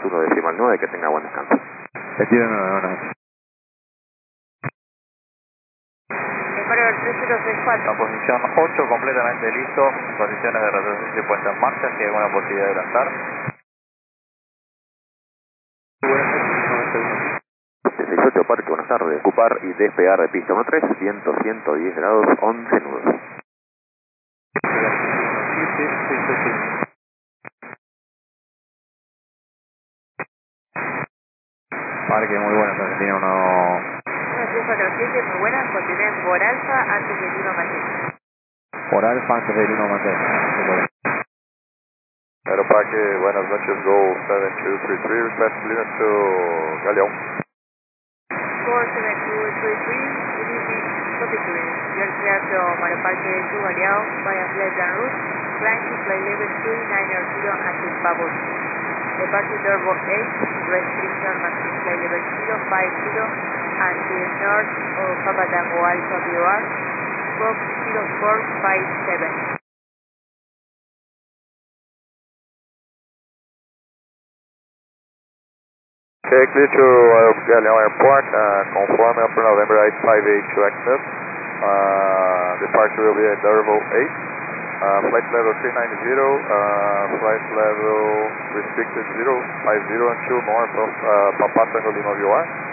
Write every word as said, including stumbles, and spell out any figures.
uno decimal nueve, que tenga buen descanso. veintiuno nueve, bueno. Embraer tres cero seis cuatro. La posición ocho completamente listo, en condiciones de retroceso y puesta en marcha, si hay alguna posibilidad de lanzar. sesenta y ocho Parque, buenas tardes. Ocupar y despegar de pista uno tres, viento ciento diez grados, once nudos. Parque, muy buenas, Argentina uno. uno tres cuatro siete, muy buenas, continúen por alfa antes del uno más seis. Por alfa antes del uno más seis. Aeroparque, buenas noches, Go siete dos tres tres, request clearance to Galeão. four seven two three three, good evening, copy clearance. You're clear from Aeroparque to Galeão via flight and route, climb to flight level two nine zero until Pavo. Departure Turbo eight, restriction maximum flight level zero five zero until north of Papa Tango Alpha V O R, Fox zero four five seven. Okay, clear to uh, Galeão Airport, uh, conform for November eight five eight to Exmouth. Uh, departure will be at Turbo eight, uh, flight level three nine zero, uh, flight level restricted zero five zero until north of uh, Papa Tango Lima V O R.